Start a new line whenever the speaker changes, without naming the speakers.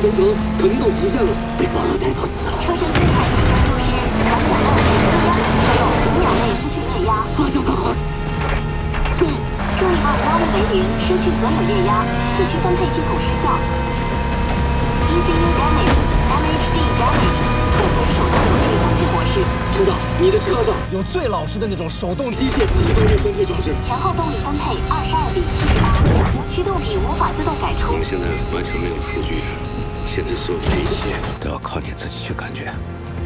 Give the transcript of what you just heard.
工程肯定都极限了，被抓了太多次了。
车身资产即将丢失，反甲漏电，液压感泄漏，5秒内失去液压。
方向盘好，
注意按压力为0，失去所有液压，四驱分配系统失效。ECU damage, MHD damage， 退回手动扭矩分配模式。
知道你的车上有最老实的那种手动机械四驱动力分配装置，
前后动力分配22:78，驱动比无法自动改出。
我们现在完全没有4G，现在所有的一切都要靠你自己去感觉。